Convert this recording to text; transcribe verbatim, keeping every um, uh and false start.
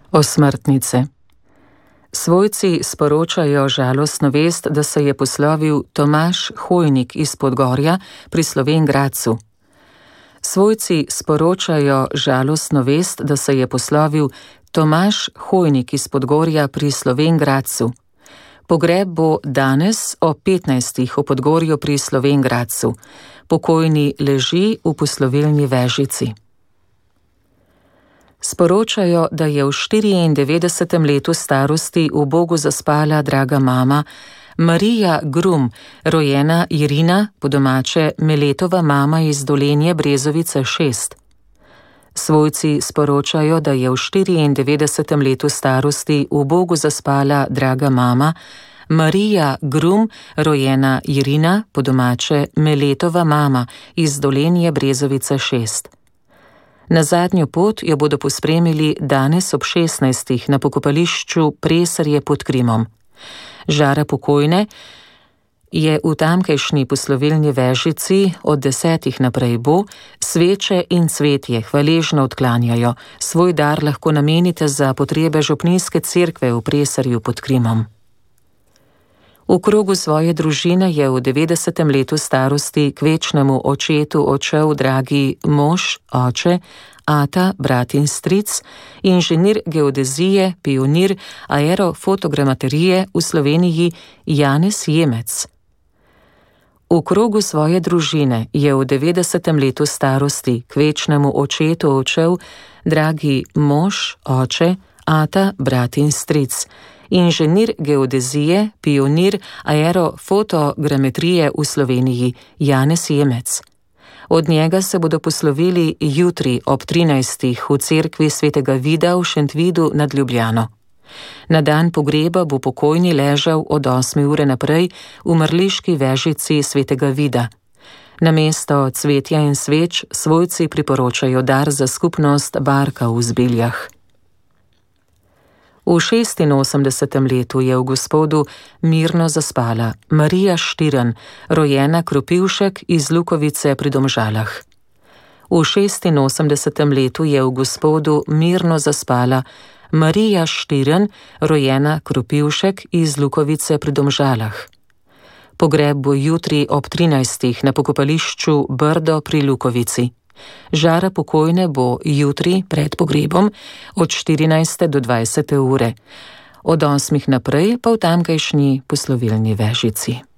Osmrtnice. Svojci sporočajo žalostno vest, da se je poslovil Tomaž Hojnik iz Podgorja pri Slovenj Gradcu. Svojci sporočajo žalostno vest, da se je poslovil Tomaž Hojnik iz Podgorja pri Slovenj Gradcu. Pogreb bo danes o petnajstih v Podgorju pri Slovenj Gradcu. Pokojni leži v poslovilni vežici. Sporočajo, da je v štiriindevetdesetem letu starosti v Bogu zaspala draga mama Marija Grum, rojena Irina, po domače Meletova mama iz Dolenje Brezovice šest. Svojci sporočajo, da je v štiriindevetdesetem letu starosti v Bogu zaspala draga mama Marija Grum, rojena Irina, po domače Meletova mama iz Dolenje Brezovice šest. Na zadnjo pot jo bodo pospremili danes ob šestnajstih na pokopališču Presarje pod Krimom. Žara pokojne je v tamkajšnji poslovilni vežici od desetih naprej bo, sveče in cvetje hvaležno odklanjajo. Svoj dar lahko namenite za potrebe župnijske cerkve v Presarju pod Krimom. V krogu svoje družine je v devetdesetem letu starosti k večnemu očetu odšel dragi mož, oče, ata, brat in stric, inženir geodezije, pionir aerofotogramaterije v Sloveniji Janez Jemec. V krogu svoje družine je v devetdesetem letu starosti k večnemu očetu odšel dragi mož, oče, ata, brat in stric, inženir geodezije, pionir aerofotogrametrije v Sloveniji Janez Jemec. Od njega se bodo poslovili jutri ob trinajstih v cerkvi svetega Vida v Šentvidu nad Ljubljano. Na dan pogreba bo pokojni ležal od osme ure naprej v mrliški vežici svetega Vida. Namesto cvetja in sveč svojci priporočajo dar za skupnost barka v Zbiljah. V šestinosemdesetem letu je v Gospodu mirno zaspala Marija Štirn, rojena Kropivšek iz Lukovice pri Domžalah. V šestinosemdesetem letu je v Gospodu mirno zaspala Marija Štirn, rojena Kropivšek iz Lukovice pri Domžalah. Pogreb bo jutri ob trinajstih na pokopališču Brdo pri Lukovici. Žara pokojne bo jutri pred pogrebom od štirinajste do dvajsete ure, od osmih naprej pa v tamkajšnji poslovilni vežici.